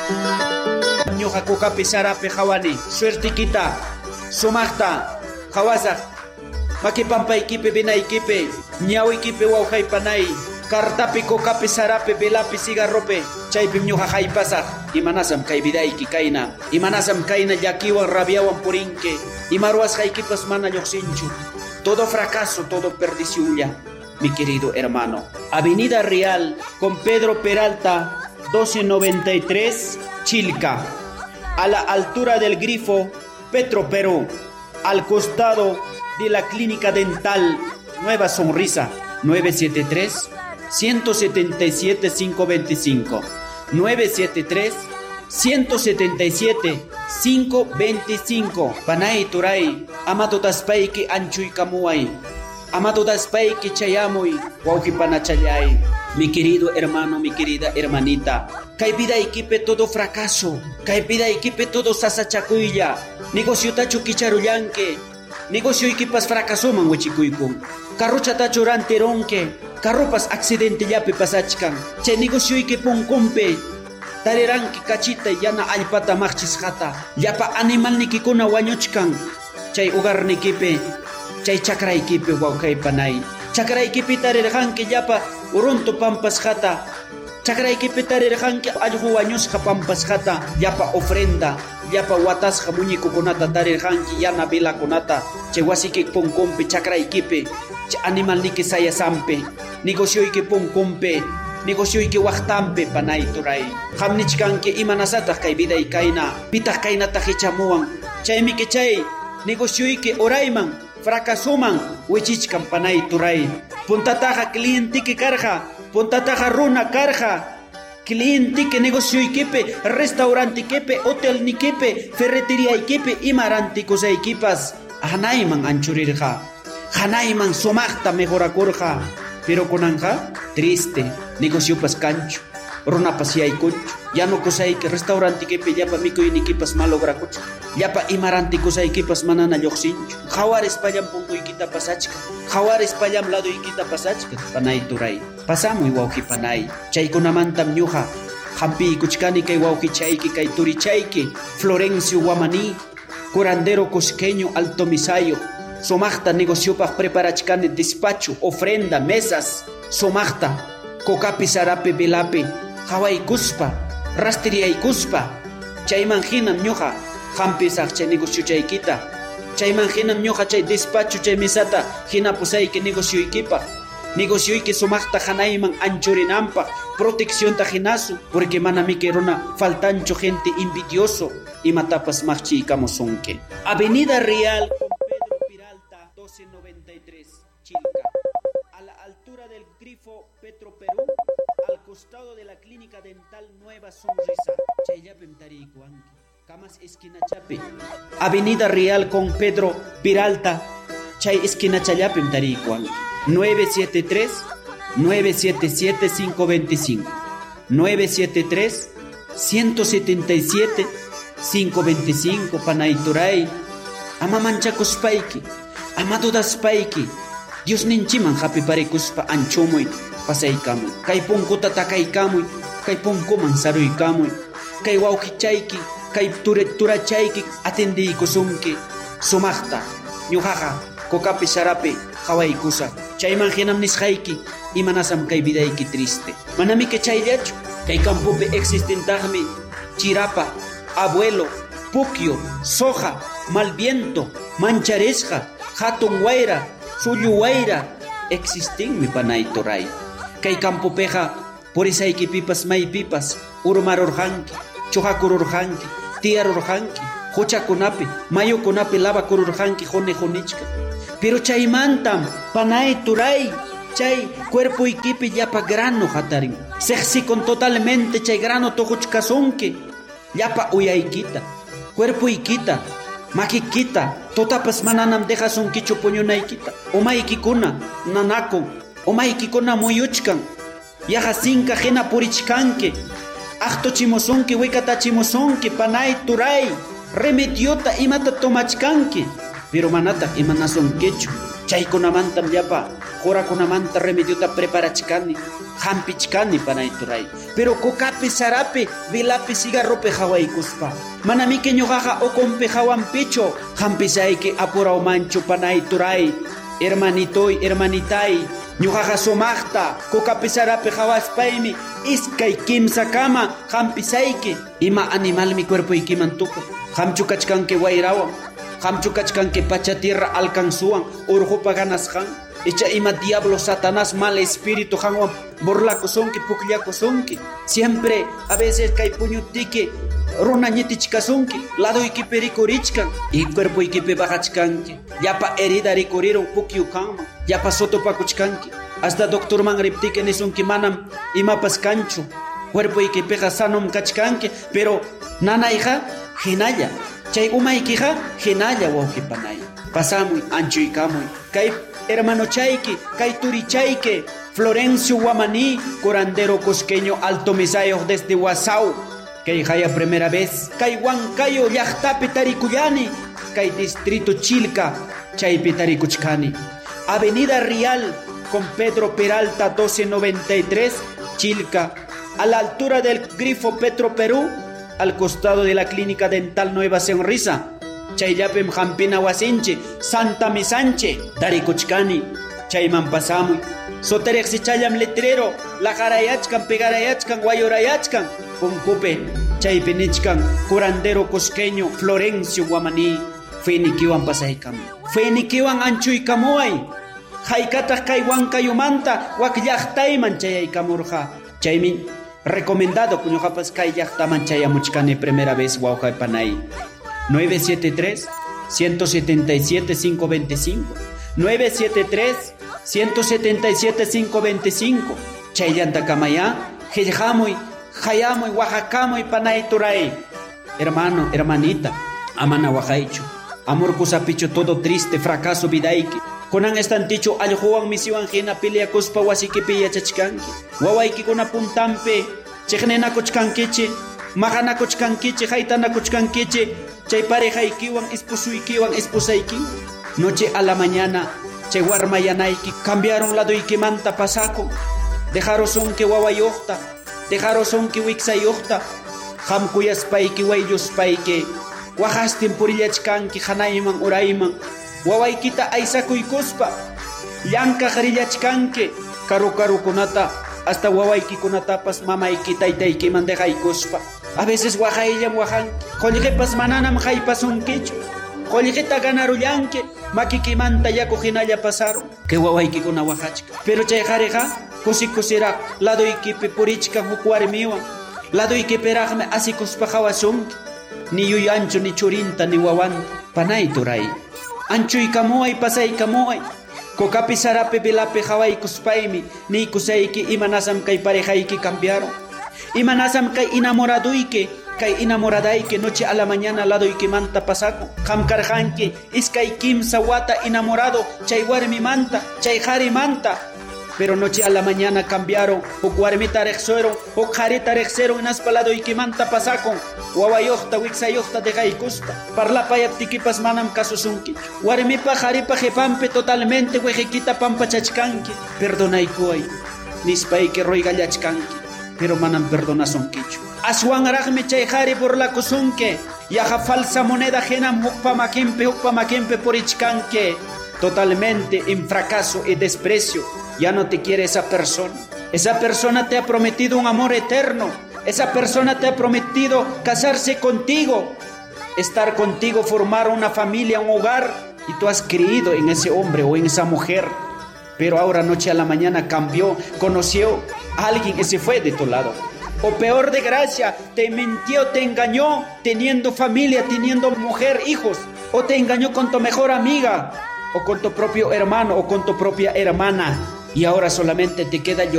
Ñuqa kukapi sarapi hawani suertiquita sumaqta hawasaq makipampaykipi binaykipi ñawiykipi wawqaypanay kartapi kukapi sarapi velapi cigarropi chaypim ñuqa haypasaq imanasam kay vidayki kayna imanasam kayna llakiwan rabiawan purinki imarwasqaykipas mana lluqsinchu todo fracaso todo perdición ya mi querido hermano. Avenida Real con Pedro Peralta 1293 Chilca, a la altura del grifo Petro Perú, al costado de la clínica dental Nueva Sonrisa. 973 177 525 973 177 525 Panay Turay Amado Taspayki Anchuy Kamuay Amado Taspayki Chayamuy Waukipanachayay. Mi querido hermano, mi querida hermanita, kay vidaykipi todo fracaso, kay vidaykipi todo sasachakuilla, negocio tachu kicharullanke, negocio ikipas fracasoman huichikuykun, carruchatachu ranteronke, carrupas accidente yapi pasachkan, chay negocio ikipun kumpe, tariranki kachita yana allpata maqchisqata, llapa animal nikikuna wañuchkan, chay hogar nikipi, chay chakraykipi wawqaypanay, chakraykipi tarirqanki llapa uruntu pampasqata, chakraykipi tarirqanki allqu wañusqa pampasqata, llapa ofrenda, llapa watasqa muñecukunata tarirqanki yana velakunata, chay wasiki punkumpi chakraykipi, chay animalniki sayasampi, negocioyki punkumpi, negocioyki waqtampi panay turay. Qamnichkanki imanasataq kay viday kayna, pitaq kaynata hichamuwan, chaymi chay negocioyki orayman, fracasoman wichichkan panay turay. Puntataqa clientiki karqa, puntataqa runa karqa, clientiki negocioykipi, restaurantikipi, hotelnikipi, ferreteriaykipi, imarantikusaykipas hanayman anchurirqa, hanayman sumaqta mejorakurqa, pero kunanqa triste, negociopas kanchu, runapas yaykunchu, yanukusayki restaurantikipi llapa mikuynikipas malograkuchu, llapa imarantikusaykipas manana lluqsinchu, qawaris pallam punkuykita pasachka, qawaris pallam ladoykita pasachka, panay turay. Pasamuy wawqi panay, chaykunamantam ñuqa hampiykuchkani kay wawqichayki kay turichayki Florencio Guamaní, curandero cusqueño Alto Misayo, sumaqta negociopaq preparachkani despacho, ofrenda, mesas, sumaqta kokapi sarapi velapi hawaykuspa, rastiriaykuspa, chayman hinam ñuqa hampisaq chay negociochaykita, chayman hinam ñuqa chay despacho chay mesata hinapusayki negocioykipaq, negocioyki sumaqta hanayman anchurinanpaq, proteccionta hinasu, porque manamiki runa faltanchu gente envidioso imatapas maqchiykamusunki. Avenida Real con Pedro Peralta 1293 Chilca, a la altura del grifo Petro Perú, al costado de la clínica dental Nueva Sonrisa. Chayllapim tarikuanki, kamas esquina chapi. Avenida Real con Pedro Peralta, chay esquina chayllapim tarikuanki. 973 977 525 973 177 525 Panay Turay. Ama manchakuspayki, ama dudaspayki, Dios ninchiman hapiparekuspa anchumuy pasaykamuy, kay punkuta takaykamuy, kay punkuman saruykamuy, kay wawqichayki, kay turachayki atendiykusunki, sumaqta ñuqaqa kokapi sarapi hawaykusa, chayman hinam nisqayki imanasam kay vidayki triste. Manami que chayllachu, kay campupi existentaqmi chirapa, abuelo, puquio, soja, malviento, mancharesqa, hatun wayra, sullu wayra, existinmi panay turay. Kay campupeqa purisaykipipas maypipas urmarurqanki, chuqakururqanki, tiyarurqanki, huchakunapi, mayukunapi lavakururqanki jonichka. Pero chaymantam panay turay, chay cuerpuykipi llapa grano hatarin, sexikon totalmente chay grano tojuchkasunki, llapa uyaykita, cuerpuykita, makikita, totapas mananam dejasunkichu puñunaykita, umaykikuna nanakun, umaykikuna muyuchkan, yajasinka hina purichkanki, aktochimusunki, wikatachimusunki, panay turay, remediota imata tomachkanki, pero manata imanasunkichu, chaykunamantam llapa jurakunamanta remediota preparachkani, hampichkani panay turay. Pero kokapi sarapi vilapi cigarrope hawaikuspa. Manamike ñuqaqa okompe hawampichu hampisayki apuraw manchu panay turay. Hermanitoy, hermanitay, ñuqaqa sumaqta kokapi sarapi hawaspaymi iskay kimsa kama hampisayki. Ima animalmi cuerpoykiman tukun. Hamchu kachkanki wayrawan, hamchu kachkanki pachatierra alcanzuan, urjupa ganasqan. Echa ima diablo, Satanás, mal espíritu, hanwan burlakusonki, pukllakusonki. Siempre, a veces kay puñutiki, runa ñitichkasunki, lado ikipe rikurichkan, y cuerpo ikipe bajachkanki. Yapa herida rikuriro pukyukanman, yapa sotopakuchkanki. Hasta doctor man riptike nisunki manam imapas kanchu. Cuerpo ikipeja sanom kachkanki, pero nana hija, hinalla. Chay umaykija, hinalla wawqipanay. Pasamuy, anchuykamuy. Kay hermano chayki, kay turichayke, Florencio Guamaní, curandero cusqueño Alto Misayo desde Guasau. Kay haya primera vez, kay Huancayo llaqtapi tarikuyani, kay distrito Chilca, chaypi tarikuchkani. Avenida Rial con Pedro Peralta 1293, Chilca, a la altura del grifo Petro Perú, al costado de la clínica dental Nueva Sonrisa. Chayllapim Jampina Wasinche, Santa Misanche, Darikuchkani, Chayman pasamuy. Soterexi chayam letrero, la jarayachkan, pegarayachkan, guayorayachkan, Puncupe, Chaypinichkan, curandero cusqueño, Florencio Guamaní, Fenikiwan pasaykam. Fenikiwan anchuykamuay, Haykata kay Huancayumanta, Wakyaqtayman chayaykamurja. Chaymi recomendado kuñuqapas kay llaqtaman chayamuchkani primera vez wawqaypanay. 973-177-525 973-177-525 Chayllanta kamaya Hillhamuy, hayamuy, wahakamuy panay turay. Hermano, hermanita, amana wahaychu. Amor kusapichu todo triste, fracaso vidaiki. Kunan estantichu allhuwan misiwan hina piliakuspa wasikipi yachachkanki. Wawayki kuna puntampe, chiknena kuchkankichi, magana kuchkankichi, haitana kuchkankichi. Chay parejaykiwan, esposuykiwan, esposayki. Noche a la mañana, chay warmayanayki, cambiaron ladoykimanta pasako. Dejaron sonki wawayuqta, dejaron sonki wiksayuqta. Hamkuyaspayki waylluspayki, wahastin purillachkanki hanayman urayman. Wawaykita aysakuykuspa, llankaq rillachkanki, karukunata, hasta wawaykikunatapas mamayki taytaykiman dejaykuspa. A veces wahayllam wahanki, qollqipas mananam haypasunkichu. Qollqita ganarullanki, makikimanta yaku hinalla pasaron, que wawaykikuna wahachka. Pero chay qhariqa, kusikusiraq, laduykipi purichkan huk warmiwan, laduykipiraqmi asikuspa hawasunki, ni yuyanchu, ni churinta, ni wawanta, panay turay. Anchuykamuay, pasaykamuay, kokapi sarapi vilapi hawaykuspaymi, niykusayki imanasam kay parejayki cambiaron. Imanasam kay inamoraduyki, kay inamoradayki noche a la mañana ladoykimanta pasako. Hamkarjanki, iskay kimsa wata enamorado, chay warmimanta, chay harimanta. Pero noche a la mañana cambiaron, huk warmita rexueron, huk harita rexeron, inaspa ladoykimanta pasakon. Wawayuqta, wiksayuqta dejaykuspa, parlapayaptikipas manam kasusunki. Warmipa haripa jepampe totalmente wejekita pampachachkanki. Perdonaykuay, nispayki roygallachkanki, pero manam perdonasonkichu. Aswanraqmi chay hari burlakusunki, yaja falsa moneda genam hukpa makimpe purichkanki. Totalmente en fracaso y desprecio. Ya no te quiere esa persona. Esa persona te ha prometido un amor eterno. Esa persona te ha prometido casarse contigo, estar contigo, formar una familia, un hogar. Y tú has creído en ese hombre o en esa mujer. Pero ahora noche a la mañana cambió, conoció a alguien y se fue de tu lado. O peor de gracia, te mintió, te engañó, teniendo familia, teniendo mujer, hijos. O te engañó con tu mejor amiga, o con tu propio hermano, o con tu propia hermana. Y ahora solamente te queda llorar.